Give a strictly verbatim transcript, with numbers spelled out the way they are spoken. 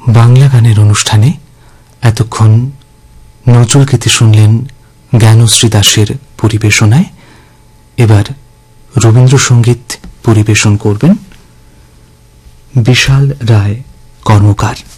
বাংলা গানের অনুষ্ঠানে এতক্ষণ নজরুল গীতি শুনলেন জ্ঞানশ্রী দাসের পরিবেশনায়। এবার রবীন্দ্রসঙ্গীত পরিবেশন করবেন বিশাল রায় কর্মকার।